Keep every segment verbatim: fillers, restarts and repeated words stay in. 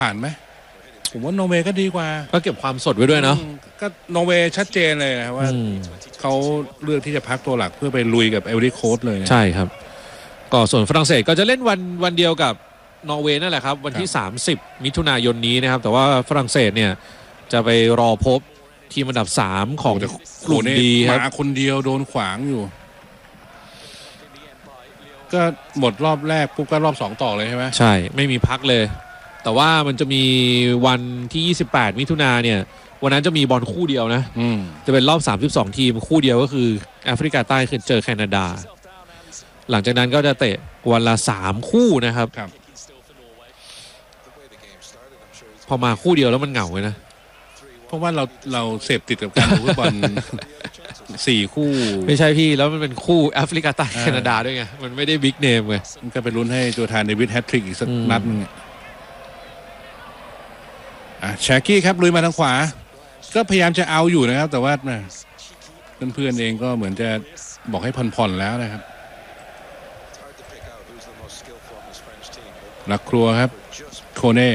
ผ่านไหมผมว่านอร์เวย์ก็ดีกว่าก็เก็บความสดไว้ด้วยเนาะก็นอร์เวย์ชัดเจนเลยนะว่าเขาเลือกที่จะพักตัวหลักเพื่อไปลุยกับไอวอรี่โคสต์เลยใช่ครับก็ส่วนฝรั่งเศสก็จะเล่นวันวันเดียวกับนอร์เวย์นั่นแหละครับวันที่สามสิบมิถุนายนนี้นะครับแต่ว่าฝรั่งเศสเนี่ยจะไปรอพบทีมอันดับสามของกลุ่มดีครับมาคนเดียวโดนขวางอยู่ก็หมดรอบแรกปุ๊บก็รอบสองต่อเลยใช่ไหมใช่ไม่มีพักเลยแต่ว่ามันจะมีวันที่ยี่สิบแปดมิถุนายนเนี่ยวันนั้นจะมีบอลคู่เดียวนะจะเป็นรอบสามสิบสองทีมคู่เดียวก็คือแอฟริกาใต้คือเจอแคนาดาหลังจากนั้นก็จะเตะวันละสามคู่นะครับพอมาคู่เดียวแล้วมันเหงาเลยนะเพราะว่าเราเราเสพติดกับการดูฟุตบอลสี่คู่ไม่ใช่พี่แล้วมันเป็นคู่แอฟริกาใต้แคนาดาด้วยไงมันไม่ได้บิ๊กเนมไงมันก็ไปลุ้นให้โจทานเดวิดแฮตทริกอีกสักนัดนึงอ่ะแชคกี้ครับลุยมาทางขวาก็พยายามจะเอาอยู่นะครับแต่ว่าเพื่อนๆเองก็เหมือนจะบอกให้ผ่อนๆแล้วนะครับลักครัวครับโคเน่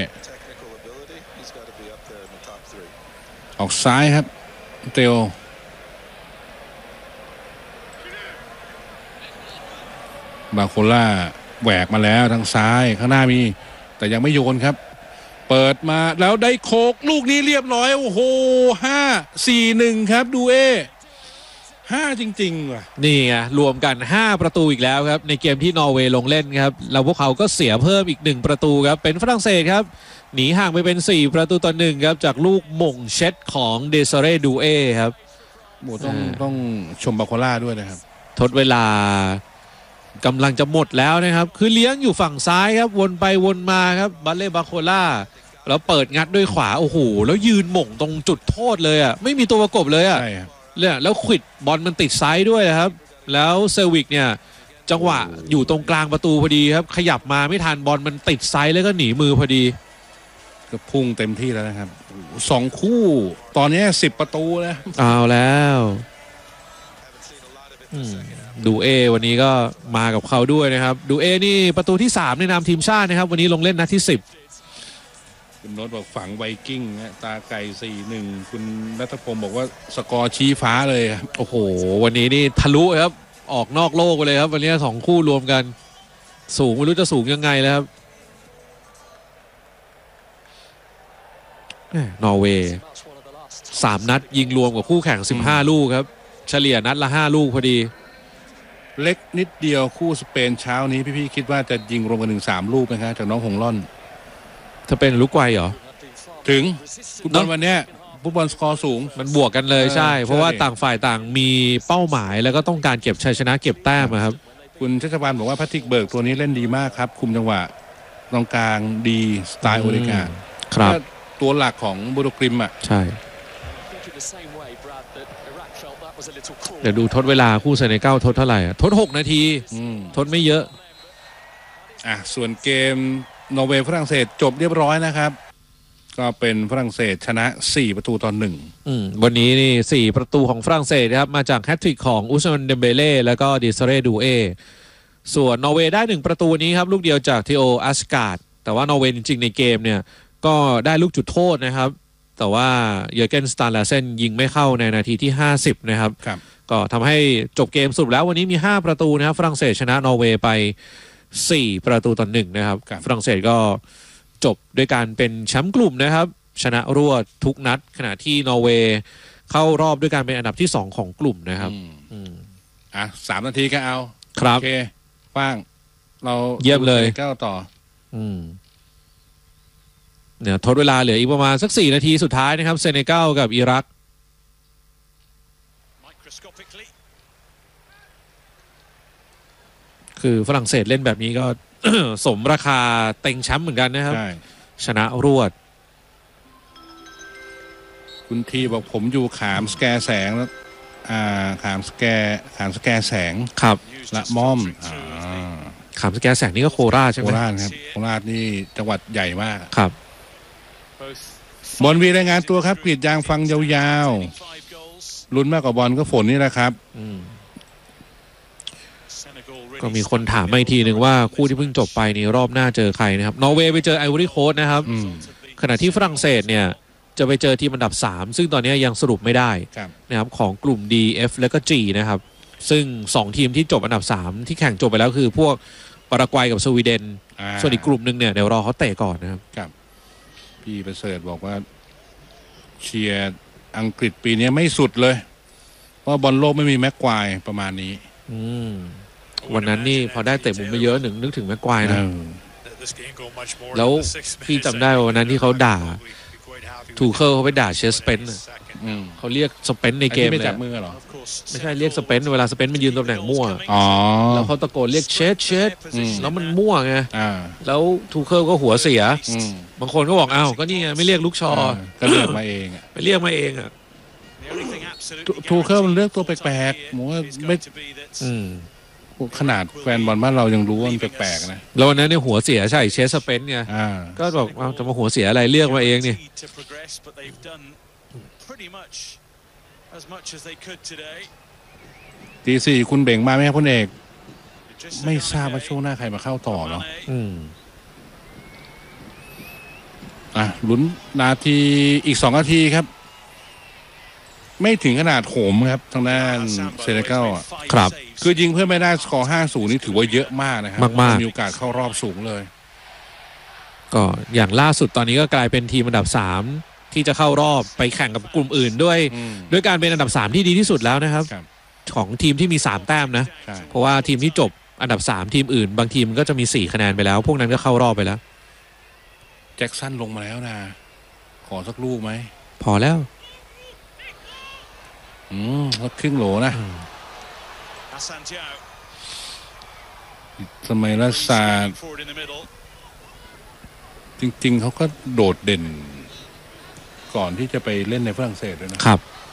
ออกซ้ายครับเตโอบาโคล่าแหวกมาแล้วทางซ้ายข้างหน้ามีแต่ยังไม่โยนครับเปิดมาแล้วได้โคกลูกนี้เรียบร้อยโอ้โหห้าสี่หนึ่งครับดูเอห้าจริงๆว่ะนี่ไงรวมกันห้าประตูอีกแล้วครับในเกมที่นอร์เวย์ลงเล่นครับแล้วพวกเขาก็เสียเพิ่มอีกหนึ่งประตูครับเป็นฝรั่งเศสครับหนีห่างไปเป็นสี่ประตูต่อหนึ่งครับจากลูกหม่งเช็ดของเดซาเร่ดูเอครับโอ้ต้องต้องชมบาโคล่าด้วยนะครับทดเวลากำลังจะหมดแล้วนะครับคือเลี้ยงอยู่ฝั่งซ้ายครับวนไปวนมาครับบัลเล่บาโคล่าแล้วเปิดงัดด้วยขวาโอ้โหแล้วยืนหม่งตรงจุดโทษเลยอ่ะไม่มีตัวประกบเลยอ่ะเนี่ยแล้วขวิดบอลมันติดไซด์ด้วยนะครับแล้วเซอร์วิกเนี่ยจังหวะอยู่ตรงกลางประตูพอดีครับขยับมาไม่ทันบอลมันติดไซด์แล้วก็หนีมือพอดีก็พุ่งเต็มที่แล้วนะครับสองคู่ตอนนี้สิบประตูแล้วเอาแล้วดูเอวันนี้ก็มากับเขาด้วยนะครับดูเอนี่ประตูที่สามในนามทีมชาตินะครับวันนี้ลงเล่นนัดที่สิบคุณโน้ตบอกฝังไวกิ้งนะตาไก่ สี่หนึ่ง คุณรัตพงศ์บอกว่าสกอร์ชี้ฟ้าเลยครับโอ้โหวันนี้นี่ทะลุครับออกนอกโลกไปเลยครับวันนี้สองคู่รวมกันสูงไม่รู้จะสูงยังไงแล้วครับนอร์เวย์สามนัดยิงรวมกับคู่แข่งสิบห้าลูกครับเฉลี่ยนัดละห้าลูกพอดีเล็กนิดเดียวคู่สเปนเช้านี้พี่ๆคิดว่าจะยิงรวมกันถึงสามลูกไหมครับจากน้องหงล่อนถ้าเป็นลูกไกวเหรอถึงฟุตบอลวันนี้ฟุตบอลสกอร์สูงมันบวกกันเลยใช่เพราะว่าต่างฝ่ายต่างมีเป้าหมายแล้วก็ต้องการเก็บชัยชนะเก็บแต้มครับคุณชัชวาลบอกว่าแพทริกเบิร์กตัวนี้เล่นดีมากครับคุมจังหวะตรงกลางดีสไตล์โอเดกาครับตัวหลักของบูโรกริมอ่ะใช่เดี๋ยวดูทดเวลาคู่เซเนกัลทดเท่าไหร่ทดหกนาทีทดไม่เยอะอ่ะส่วนเกมนอร์เวย์ฝรั่งเศสจบเรียบร้อยนะครับก็เป็นฝรั่งเศสชนะสี่ประตูต่อหนึ่งวันนี้นี่สี่ประตูของฝรั่งเศสครับมาจากแฮตทริกของอุสมานเดมเบเล่แล้วก็ดิซาเรดูเอส่วนนอร์เวย์ได้หนึ่งประตูนี้ครับลูกเดียวจากทีโออัสการ์ดแต่ว่านอร์เวย์จริงๆในเกมเนี่ยก็ได้ลูกจุดโทษนะครับแต่ว่าเยอร์เกนสตาร์ลาเซนยิงไม่เข้าในนาทีที่ห้าสิบนะครับก็ทำให้จบเกมสรุปแล้ววันนี้มีห้าประตูนะครับฝรั่งเศสชนะนอร์เวย์ไปสี่ประตูต่อหนึ่งนะครับฝรั่งเศสก็จบด้วยการเป็นแชมป์กลุ่มนะครับชนะรวดทุกนัดขณะที่นอร์เวย์เข้ารอบด้วยการเป็นอันดับที่สองของกลุ่มนะครับอ่ะสามนาทีก็เอาครับโอเคว่างเราเยี่ยมเลยก้าวต่ออืมเนี่ยทดเวลาเหลืออีกประมาณสักสี่นาทีสุดท้ายนะครับเซเนกัลกับอิรักคือฝรั่งเศสเล่นแบบนี้ก็ สมราคาเต็งแชมป์เหมือนกันนะครับชนะรวดคุณทีบอกผมอยู่ขามสแกแสงแล้วอ่าขามสแกขามสแกแสงครับละม่อมอ่าขามสแกแสงนี่ก็โคราชใช่ไหมโคราชครับโคราชนี่จังหวัดใหญ่มากครับบอลวีรายงานตัวครับกรีดยางฟังยาวๆลุ้นมากกว่าบอลก็ฝนนี่แหละครับก็มีคนถามมาอีกทีหนึ่งว่าคู่ที่เพิ่งจบไปนี่รอบหน้าเจอใครนะครับนอร์เวย์ไปเจอไอวอรี่โคสต์นะครับขณะที่ฝรั่งเศสเนี่ยจะไปเจอทีมอันดับสามซึ่งตอนนี้ยังสรุปไม่ได้ครับนะครับของกลุ่ม D F และก็ G นะครับซึ่งสองทีมที่จบอันดับสามที่แข่งจบไปแล้วคือพวกปารากวัยกับสวีเดนอ่าส่วนอีกกลุ่มหนึ่งเนี่ยเดี๋ยวรอเขาเตะก่อนนะครับครับพี่ประเสริฐบอกว่าเชียร์อังกฤษปีนี้ไม่สุดเลย เพราะบอลโลกไม่มีแม็กควายประมาณนี้อืมวันนั้นนี่พอได้เตะมุมไปเยอะหนึ่งนึกถึงแม็กควายนะเออแล้วพี่จำได้ว่าวันนั้นที่เขาด่าทูเคิลเขาไปด่าเชสสเปนน่ะอืมเขาเรียกสเปนในเกมไอ้ที่ไม่เลยจับมือเหรอไม่ใช่เรียกสเปนเวลาสเปนมันยืนตำแหน่งมั่วอ๋อแล้วเขาตะโกนเรียกเชสเชสอืมแล้วมันมั่วไงอ่าแล้วทูเคิลก็หัวเสียอืมบางคนก็บอกอ้าวก็นี่ไงไม่เรียกลูกชออ่าก็เลือกมาเองอะไปเรียกมาเองอ่ะทูทูเคิลมันเลือกตัวแปลกๆผมว่าไม่อืมขนาดแฟนบอลบ้านเรายังรู้ว่ามันแปลกๆนะแล้ววันนั้นเนี่ยหัวเสียใช่เชสสเปนไงอ่าก็บอกเอาจะมาหัวเสียอะไรเรียกมาเองนี่ตีสี่คุณเบ่งมาไหมครับคุณเอก ไม่ทราบว่าช่วงหน้าใครมาเข้าต่อเนาะอืมอ่ะลุ้นนาทีอีกสองนาทีครับ ไม่ถึงขนาดโหมครับทางด้านเซเนกัลอ่ะครับคือยิงเพื่อไม่ได้สกอร์ห้าศูนย์นี่ถือว่าเยอะมากนะครับมากๆมีโอกาสเข้ารอบสูงเลยก็อย่างล่าสุดตอนนี้ก็กลายเป็นทีมอันดับสามที่จะเข้ารอบไปแข่งกับกลุ่มอื่นด้วยอืมด้วยการเป็นอันดับสามที่ดีที่สุดแล้วนะครับครับของทีมที่มีสามแต้มนะใช่เพราะว่าทีมที่จบอันดับสามทีมอื่น บางทีมก็จะมีสี่คะแนนไปแล้ว พวกนั้นก็เข้ารอบไปแล้วแจ็คสันลงมาแล้วนะ ขอสักลูกไหมพอแล้วอืมแล้วครึ่งโหลนะสมัยรัสซาร์จริง ๆเขาก็โดดเด่น ก่อนที่จะไปเล่นในฝรั่งเศสด้วยนะครับ